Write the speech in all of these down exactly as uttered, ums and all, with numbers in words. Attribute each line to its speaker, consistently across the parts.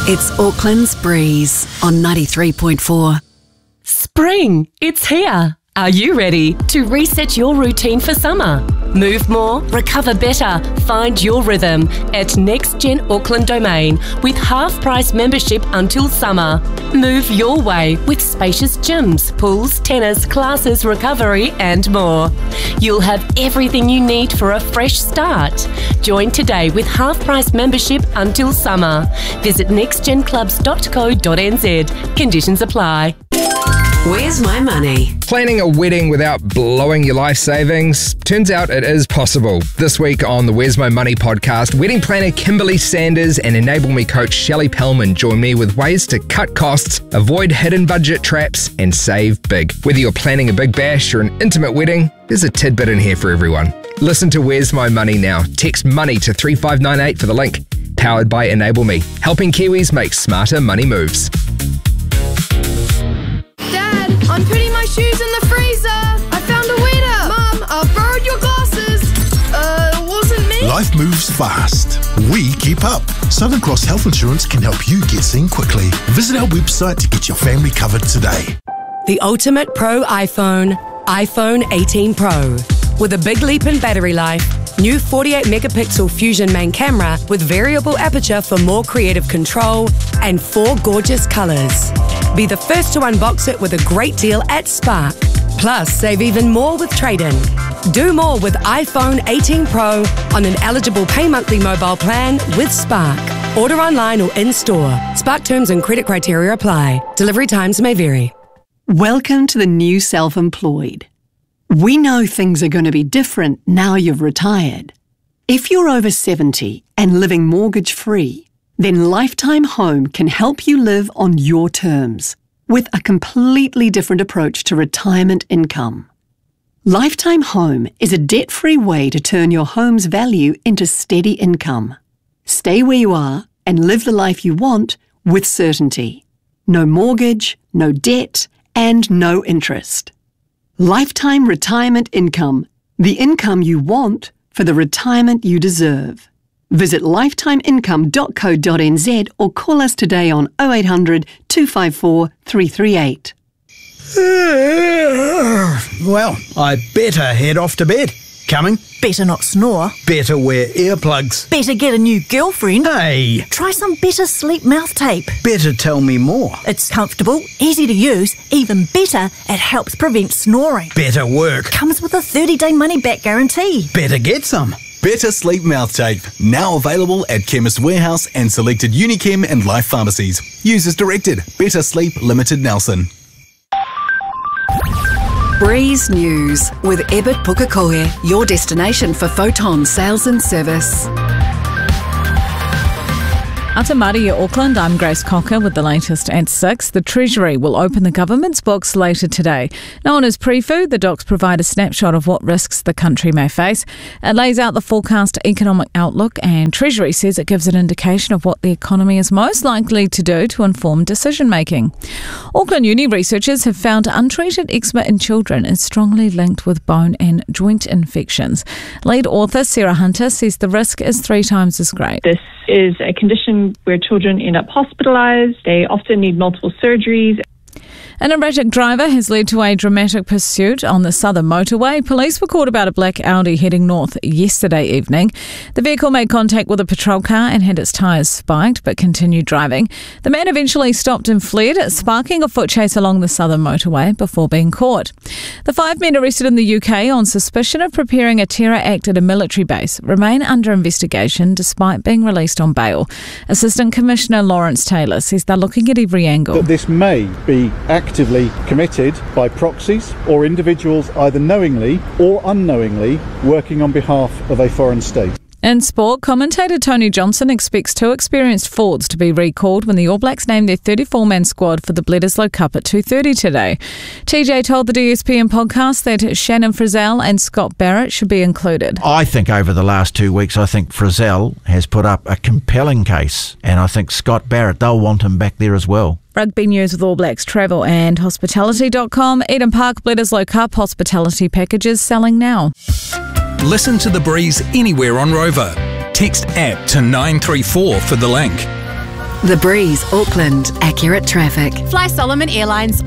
Speaker 1: It's Auckland's Breeze on ninety-three point four.
Speaker 2: Spring, it's here. Are you ready to reset your routine for summer? Move more, recover better, find your rhythm at NextGen Auckland Domain with half-price membership until summer. Move your way with spacious gyms, pools, tennis, classes, recovery and more. You'll have everything you need for a fresh start. Join today with half-price membership until summer. Visit next gen clubs dot co dot n z. Conditions apply.
Speaker 1: Where's my money?
Speaker 3: Planning a wedding without blowing your life savings? Turns out it is possible. This week on the Where's My Money podcast, wedding planner Kimberly Sanders and Enable Me coach Shelley Pellman join me with ways to cut costs, avoid hidden budget traps, and save big. Whether you're planning a big bash or an intimate wedding, there's a tidbit in here for everyone. Listen to Where's My Money now. Text money to three five nine eight for the link. Powered by Enable Me, helping Kiwis make smarter money moves.
Speaker 4: I'm putting my shoes in the freezer. I found a weeder. Mum, I've borrowed your glasses. Uh, it wasn't me.
Speaker 5: Life moves fast. We keep up. Southern Cross Health Insurance can help you get seen quickly. Visit our website to get your family covered today.
Speaker 6: The ultimate pro iPhone, iPhone eighteen Pro. With a big leap in battery life, new forty-eight megapixel Fusion main camera with variable aperture for more creative control, and four gorgeous colours. Be the first to unbox it with a great deal at Spark. Plus, save even more with trade-in. Do more with iPhone eighteen Pro on an eligible pay monthly mobile plan with Spark. Order online or in-store. Spark terms and credit criteria apply. Delivery times may vary.
Speaker 7: Welcome to the new self-employed. We know things are going to be different now you've retired. If you're over seventy and living mortgage-free, then Lifetime Home can help you live on your terms with a completely different approach to retirement income. Lifetime Home is a debt-free way to turn your home's value into steady income. Stay where you are and live the life you want with certainty. No mortgage, no debt, and no interest. Lifetime Retirement Income, the income you want for the retirement you deserve. Visit lifetime income dot co dot n z or call us today on oh eight hundred, two five four, three three eight.
Speaker 8: Well, I better head off to bed. Coming?
Speaker 9: Better not snore.
Speaker 8: Better wear earplugs.
Speaker 9: Better get a new girlfriend.
Speaker 8: Hey!
Speaker 9: Try some Better Sleep mouth tape.
Speaker 8: Better tell me more.
Speaker 9: It's comfortable, easy to use, even better, it helps prevent snoring.
Speaker 8: Better work.
Speaker 9: Comes with a thirty-day money-back guarantee.
Speaker 8: Better get some.
Speaker 10: Better Sleep Mouth Tape, now available at Chemist Warehouse and selected Unichem and Life pharmacies. Use as directed. Better Sleep Limited Nelson.
Speaker 1: Breeze News with Ebert Pukekohe, your destination for photon sales and service.
Speaker 11: Atamari, Auckland, I'm Grace Cocker with the latest at six. The Treasury will open the government's books later today. Known as Pre-Fu, the docs provide a snapshot of what risks the country may face. It lays out the forecast economic outlook, and Treasury says it gives an indication of what the economy is most likely to do to inform decision-making. Auckland Uni researchers have found untreated eczema in children is strongly linked with bone and joint infections. Lead author Sarah Hunter says the risk is three times as great.
Speaker 12: This is a condition where children end up hospitalised. They often need multiple surgeries.
Speaker 11: An erratic driver has led to a dramatic pursuit on the southern motorway. Police were called about a black Audi heading north yesterday evening. The vehicle made contact with a patrol car and had its tyres spiked but continued driving. The man eventually stopped and fled, sparking a foot chase along the southern motorway before being caught. The five men arrested in the U K on suspicion of preparing a terror act at a military base remain under investigation despite being released on bail. Assistant Commissioner Lawrence Taylor says they're looking at every angle.
Speaker 13: That this may be actively committed by proxies or individuals either knowingly or unknowingly working on behalf of a foreign state.
Speaker 11: In sport, commentator Tony Johnson expects two experienced forwards to be recalled when the All Blacks name their thirty-four man squad for the Bledisloe Cup at two thirty today. T J told the D S P N podcast that Shannon Frizzell and Scott Barrett should be included.
Speaker 14: I think over the last two weeks, I think Frizzell has put up a compelling case, and I think Scott Barrett, they'll want him back there as well.
Speaker 11: Rugby news with All Blacks Travel and Hospitality dot com. Eden Park Bledisloe Cup hospitality packages selling now.
Speaker 15: Listen to The Breeze anywhere on Rover. Text app to nine three four for the link.
Speaker 1: The Breeze, Auckland. Accurate traffic.
Speaker 16: Fly Solomon Airlines.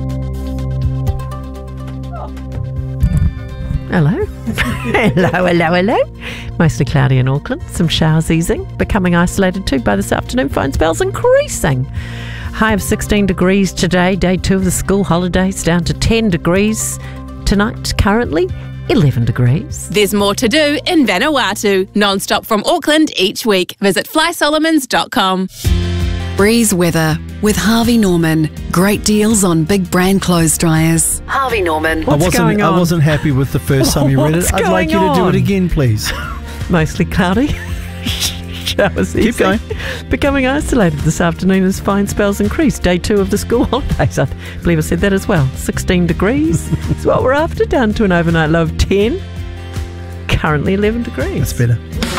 Speaker 17: Hello. hello, hello, hello. Mostly cloudy in Auckland. Some showers easing. Becoming isolated too by this afternoon. Fine spells increasing. High of sixteen degrees today. Day two of the school holidays. Down to ten degrees tonight. Currently eleven degrees.
Speaker 16: There's more to do in Vanuatu. Non-stop from Auckland each week. Visit fly solomons dot com.
Speaker 1: Breeze weather with Harvey Norman. Great deals on big brand clothes dryers. Harvey Norman.
Speaker 8: I wasn't, I wasn't happy with the first time you read it.
Speaker 17: What's
Speaker 8: I'd like you
Speaker 17: going
Speaker 8: to do
Speaker 17: on?
Speaker 8: it again, please.
Speaker 17: Mostly cloudy. Showers
Speaker 8: Keep
Speaker 17: easing.
Speaker 8: going.
Speaker 17: Becoming isolated this afternoon as fine spells increase. Day two of the school holidays. I believe I said that as well. sixteen degrees. That's what we're after. Down to an overnight low of ten. Currently eleven degrees.
Speaker 8: That's better.